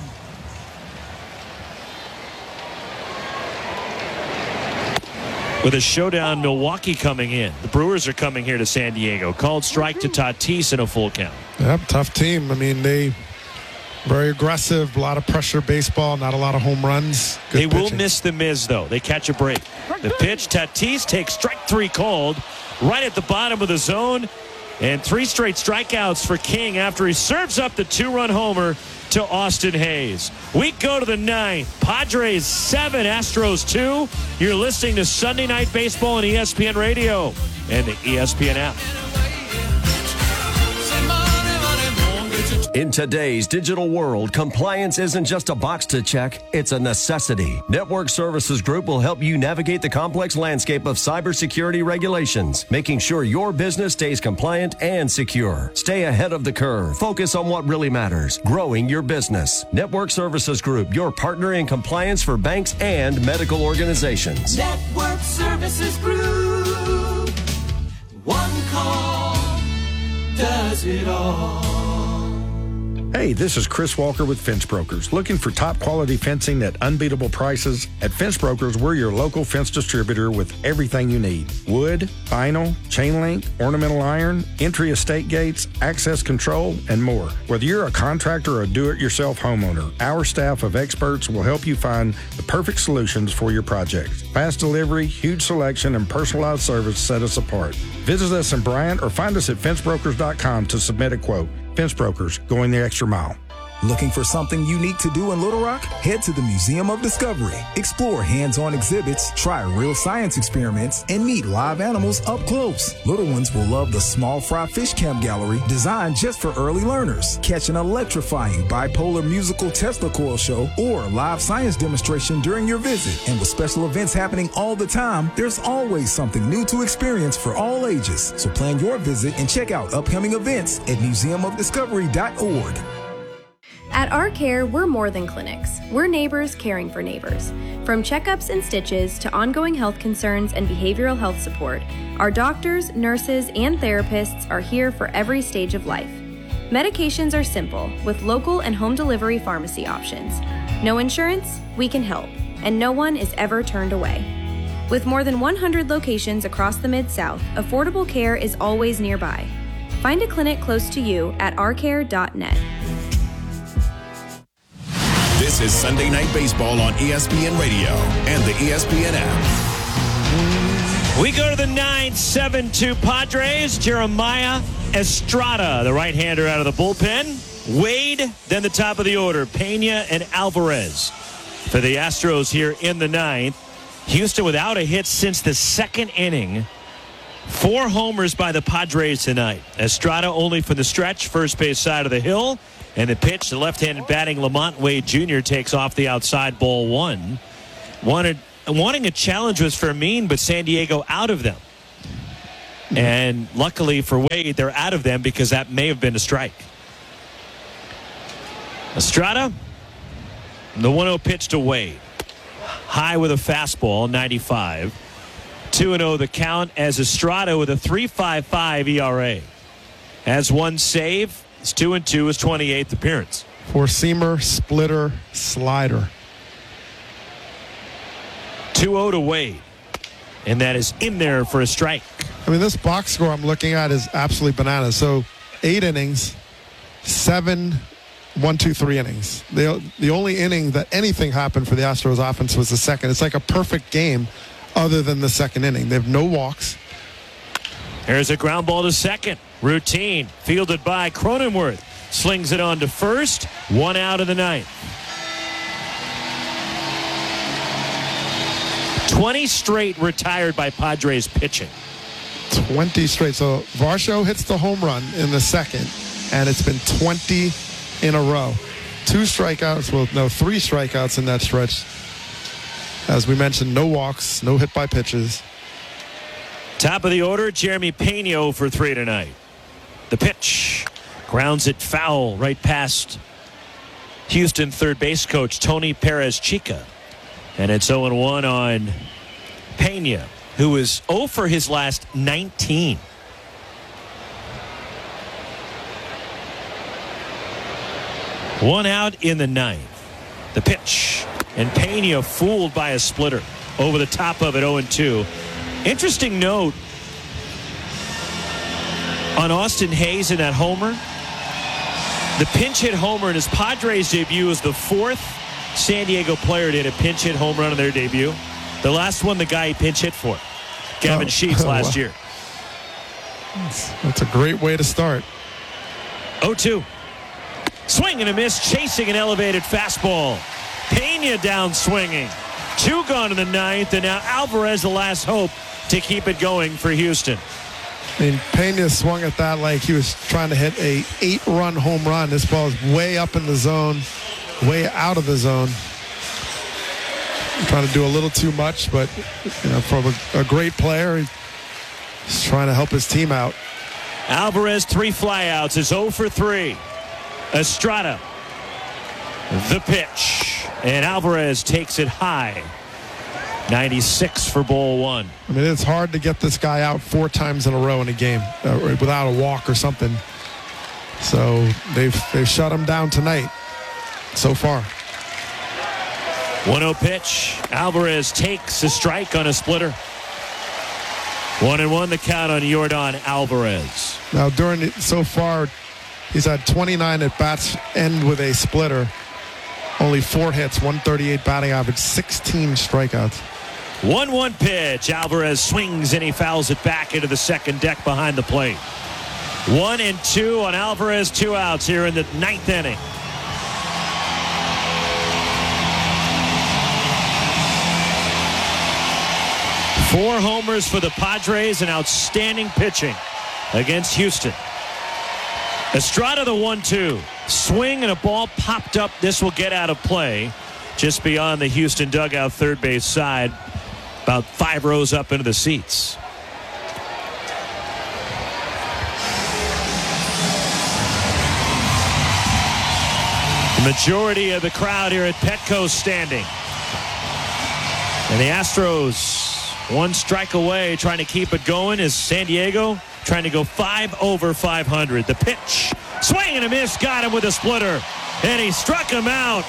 with a showdown, Milwaukee coming in. The Brewers are coming here to San Diego. Called strike to Tatis in a full count. Yep, tough team. I mean, they very aggressive, a lot of pressure baseball, not a lot of home runs. Good they pitching. will miss the Miz, though. They catch a break. The pitch, Tatis takes strike 3 called right at the bottom of the zone. And 3 straight strikeouts for King after he serves up the 2-run homer to Austin Hayes. We go to the 9th. Padres 7, Astros 2. You're listening to Sunday Night Baseball on ESPN Radio and the ESPN app. In today's digital world, compliance isn't just a box to check, it's a necessity. Network Services Group will help you navigate the complex landscape of cybersecurity regulations, making sure your business stays compliant and secure. Stay ahead of the curve. Focus on what really matters, growing your business. Network Services Group, your partner in compliance for banks and medical organizations. Network Services Group. One call does it all. Hey, this is Chris Walker with Fence Brokers. Looking for top quality fencing at unbeatable prices? At Fence Brokers, we're your local fence distributor with everything you need. Wood, vinyl, chain link, ornamental iron, entry estate gates, access control, and more. Whether you're a contractor or a do-it-yourself homeowner, our staff of experts will help you find the perfect solutions for your projects. Fast delivery, huge selection, and personalized service set us apart. Visit us in Bryant or find us at fencebrokers.com to submit a quote. Fence Brokers, going the extra mile. Looking for something unique to do in Little Rock? Head to the Museum of Discovery. Explore hands-on exhibits, try real science experiments, and meet live animals up close. Little ones will love the Small Fry Fish Camp Gallery, designed just for early learners. Catch an electrifying bipolar musical Tesla coil show or live science demonstration during your visit. And with special events happening all the time, there's always something new to experience for all ages. So plan your visit and check out upcoming events at museumofdiscovery.org. At Our Care, we're more than clinics. We're neighbors caring for neighbors. From checkups and stitches to ongoing health concerns and behavioral health support, our doctors, nurses, and therapists are here for every stage of life. Medications are simple, with local and home delivery pharmacy options. No insurance? We can help, and no one is ever turned away. With more than 100 locations across the Mid-South, affordable care is always nearby. Find a clinic close to you at ourcare.net. This is Sunday Night Baseball on ESPN Radio and the ESPN app. We go to the 9th, 7-2 Padres. Jeremiah Estrada, the right-hander out of the bullpen. Wade, then the top of the order, Pena and Alvarez for the Astros here in the 9th. Houston without a hit since the second inning. 4 homers by the Padres tonight. Estrada only for the stretch, first base side of the hill. And the pitch, the left-handed batting Lamont Wade Jr. takes off the outside, ball 1. Wanting a challenge was Fermin, but San Diego out of them. And luckily for Wade, they're out of them because that may have been a strike. Estrada, the 1-0 pitch to Wade. High with a fastball, 95. 2-0 the count as Estrada with a 3.55 ERA. Has one save. It's 2-2, his 28th appearance. Four-seamer, splitter, slider. 2-0 to Wade. And that is in there for a strike. I mean, this box score I'm looking at is absolutely bananas. So 8 innings, 7 1-2-3 innings. The only inning that anything happened for the Astros offense was the second. It's like a perfect game other than the second inning. They have no walks. Here's a ground ball to second. Routine. Fielded by Cronenworth. Slings it on to first. 1 out of the 9th. 20 straight retired by Padres pitching. 20 straight. So Varsho hits the home run in the second, and it's been 20 in a row. 2 strikeouts. Well, no, 3 strikeouts in that stretch. As we mentioned, no walks, no hit by pitches. Top of the order, Jeremy Pena for 3 tonight. The pitch. Grounds it foul right past Houston third base coach Tony Perez-Chica. And it's 0-1 on Pena, who is 0 for his last 19. One out in the 9th. The pitch. And Pena fooled by a splitter. Over the top of it, 0-2. Interesting note on Austin Hayes in that homer. The pinch hit homer in his Padres debut is the 4th San Diego player to hit a pinch hit home run on their debut. The last one, the guy he pinch hit for, Gavin Sheets last year. That's a great way to start. 0-2. Swing and a miss, chasing an elevated fastball. Pena down swinging. 2 gone in the 9th, and now Alvarez the last hope to keep it going for Houston. I mean, Pena swung at that like he was trying to hit a 8-run home run. This ball is way up in the zone, way out of the zone. Trying to do a little too much, but from a great player, he's trying to help his team out. Alvarez 3 flyouts is 0 for 3. Estrada, the pitch, and Alvarez takes it high. 96 for ball 1. I mean, it's hard to get this guy out 4 times in a row in a game without a walk or something. So they've shut him down tonight so far. 1-0 pitch. Alvarez takes a strike on a splitter. 1-1 the count on Yordan Alvarez. Now, so far, he's had 29 at bats, end with a splitter. Only 4 hits, 138 batting average, 16 strikeouts. 1-1 pitch. Alvarez swings and he fouls it back into the second deck behind the plate. 1-2 on Alvarez, 2 outs here in the 9th inning. Four homers for the Padres and outstanding pitching against Houston. Estrada the 1-2. Swing and a ball popped up. This will get out of play just beyond the Houston dugout third base side. About 5 rows up into the seats. The majority of the crowd here at Petco standing. And the Astros 1 strike away trying to keep it going as San Diego trying to go 5 over 500. The pitch. Swing and a miss. Got him with a splitter. And he struck him out.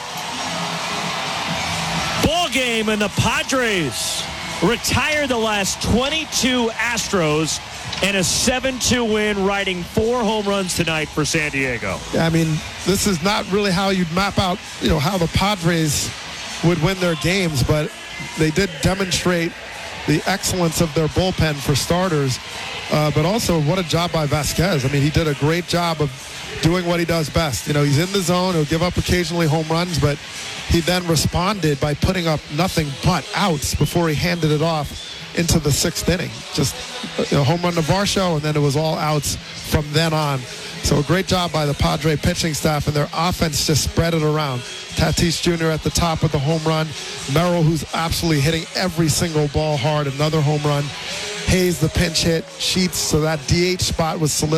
Ball game, and the Padres retired the last 22 Astros and a 7-2 win, riding 4 home runs tonight for San Diego. I mean, this is not really how you'd map out, how the Padres would win their games, but they did demonstrate the excellence of their bullpen for starters, but also what a job by Vasquez. I mean, he did a great job of doing what he does best. You know, he's in the zone. He'll give up occasionally home runs, but he then responded by putting up nothing but outs before he handed it off into the 6th inning. Just a home run to Varsho, and then it was all outs from then on. So a great job by the Padre pitching staff, and their offense just spread it around. Tatis Jr. at the top with the home run. Merrill, who's absolutely hitting every single ball hard, another home run. Hayes, the pinch hit. Sheets, so that DH spot was solidified.